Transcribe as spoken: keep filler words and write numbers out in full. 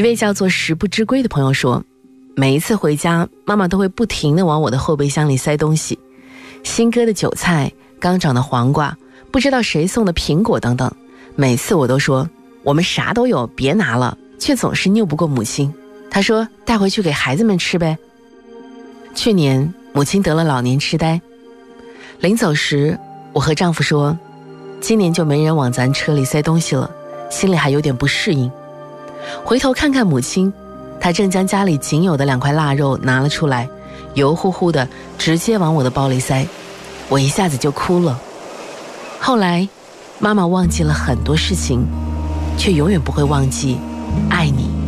一位叫做食不知归的朋友说，每一次回家，妈妈都会不停地往我的后备箱里塞东西，新割的韭菜，刚长的黄瓜，不知道谁送的苹果等等。每次我都说我们啥都有，别拿了，却总是拗不过母亲。她说带回去给孩子们吃呗。去年母亲得了老年痴呆，临走时我和丈夫说，今年就没人往咱车里塞东西了，心里还有点不适应。回头看看母亲，她正将家里仅有的两块腊肉拿了出来，油乎乎的直接往我的包里塞，我一下子就哭了。后来妈妈忘记了很多事情，却永远不会忘记爱你。